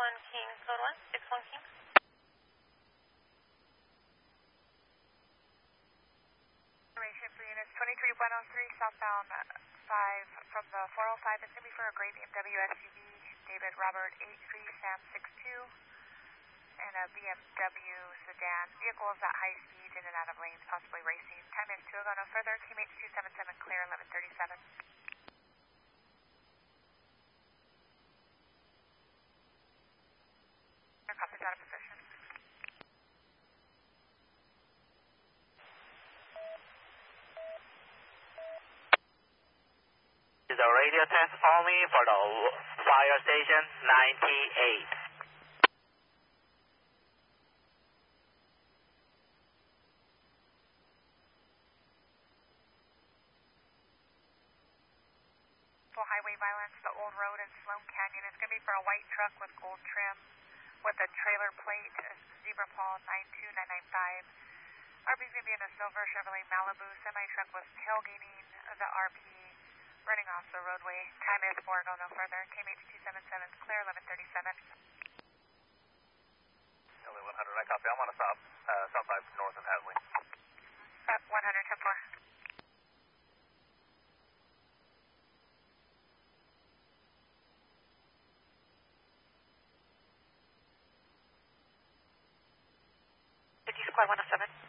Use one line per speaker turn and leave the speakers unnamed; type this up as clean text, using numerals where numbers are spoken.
King, code 1, 61 King.
Information for units 23103 southbound 5 from the 405. It's going to be for a gray BMW SUV, David Robert 83 Sam 62, and a BMW sedan. Vehicle is at high speed in and out of lanes, possibly racing. Time is 2 ago, no further. QMH 277 clear 1137. Copies out of position.
Is a radio test only for the fire station 98.
Highway violence, the old road in Sloan Canyon. It's going to be for a white truck with gold trim with a trailer plate, Zebra Paul 92995. RP is going to be in a silver Chevrolet Malibu. Semi-truck was tailgating the RP, running off the roadway. Time is 4 ago, no further. KMH 277 clear 1137.
LA 100, I copy. I'm on a stop, southside north of Hadley.
100 to 4.
Squad 107.